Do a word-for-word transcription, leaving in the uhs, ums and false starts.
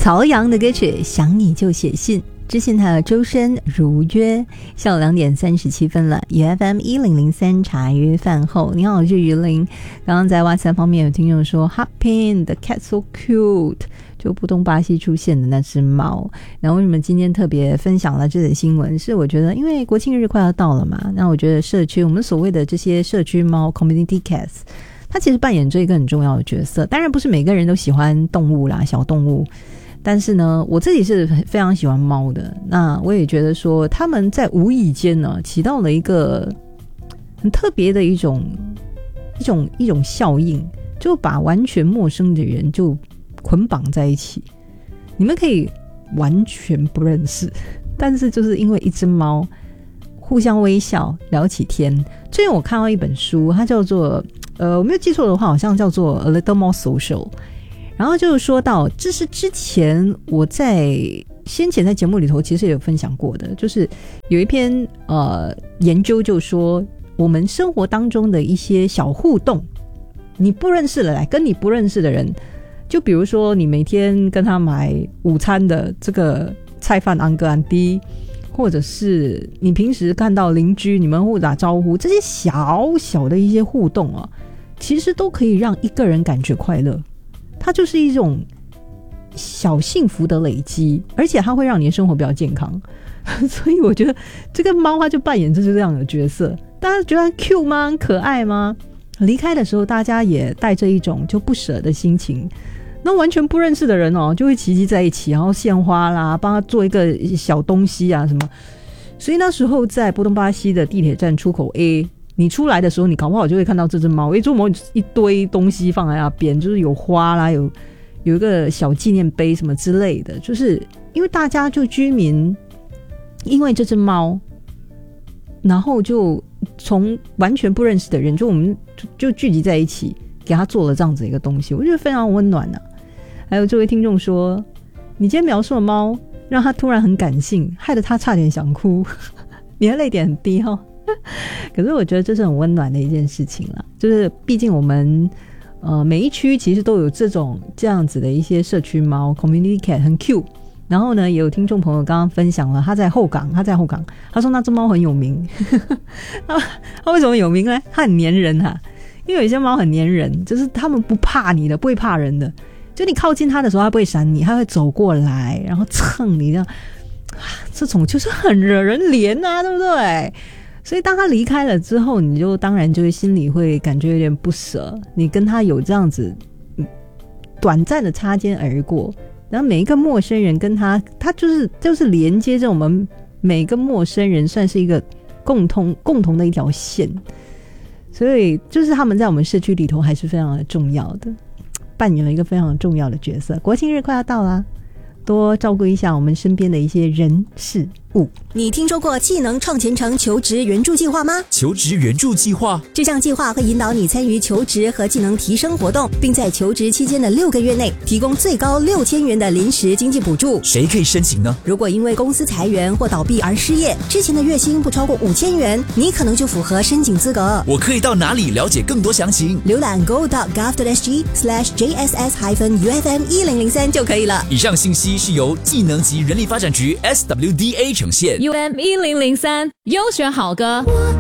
曹阳的歌曲《想你就写信》，之前还有周深如约。下午两点三十七分了 ，U F M 一零零三茶余饭后，你好，我是于林。刚刚在 WhatsApp 方面有听众说 ，Hopping the cat so cute， 就不东巴西出现的那只猫。然后为什么今天特别分享了这则新闻？是我觉得因为国庆日快要到了嘛，那我觉得社区我们所谓的这些社区猫 community cats。它其实扮演这一个很重要的角色，当然不是每个人都喜欢动物啦，小动物。但是呢，我自己是非常喜欢猫的。那我也觉得说，他们在无意间呢，起到了一个很特别的一种一种一种效应，就把完全陌生的人就捆绑在一起。你们可以完全不认识，但是就是因为一只猫，互相微笑，聊起天。最近我看到一本书，它叫做呃，我没有记错的话，好像叫做 A Little More Social。然后就是说到，这是之前我在先前在节目里头其实也有分享过的，就是有一篇呃研究就说，我们生活当中的一些小互动，你不认识的来跟你不认识的人，就比如说你每天跟他买午餐的这个菜饭安哥安迪，或者是你平时看到邻居你们互打招呼，这些小小的一些互动啊，其实都可以让一个人感觉快乐。它就是一种小幸福的累积，而且它会让你的生活比较健康。所以我觉得这个猫它就扮演就是这样的角色。大家觉得它 cute 吗？很可爱吗？离开的时候大家也带着一种就不舍的心情。那完全不认识的人哦，就会齐集在一起，然后献花啦，帮他做一个小东西啊什么。所以那时候在波东巴西的地铁站出口 A，你出来的时候，你搞不好就会看到这只猫，一只猫一堆东西放在那边，就是有花啦，有有一个小纪念碑什么之类的，就是因为大家就居民因为这只猫，然后就从完全不认识的人，就我们 就, 就聚集在一起，给他做了这样子一个东西，我觉得非常温暖啊。还有这位听众说，你今天描述的猫让他突然很感性，害得他差点想哭，你的泪点很低哦。可是我觉得这是很温暖的一件事情啦，就是毕竟我们呃每一区其实都有这种这样子的一些社区猫 community cat 很 cute。 然后呢也有听众朋友刚刚分享了，他在后港他在后港他说那只猫很有名他, 他为什么有名呢？他很黏人啊，因为有些猫很黏人，就是他们不怕你的，不会怕人的，就你靠近它的时候它不会闪你，它会走过来然后蹭你这样，这种就是很惹人怜啊，对不对？所以当他离开了之后，你就当然就会心里会感觉有点不舍，你跟他有这样子短暂的擦肩而过，然后每一个陌生人跟他他就是就是连接着我们每个陌生人，算是一个共同共同的一条线，所以就是他们在我们社区里头还是非常的重要的，扮演了一个非常重要的角色。国庆日快要到啦，多照顾一下我们身边的一些人事物。 你听说过技能创前程求职援助计划吗？ 求职援助计划， 这项计划会引导你参与求职和技能提升活动，并在求职期间的六个月内提供最高六千元的临时经济补助。 谁可以申请呢？ 如果因为公司裁员或倒闭而失业，之前的月薪不超过五千元，你可能就符合申请资格。 我可以到哪里了解更多详情？ 浏览 go dot gov dot s g slash j s s dash u f m 一零零三就可以了。 以上信息是由技能及人力发展局 S W D A 呈现。 U M 一零零三优选好歌。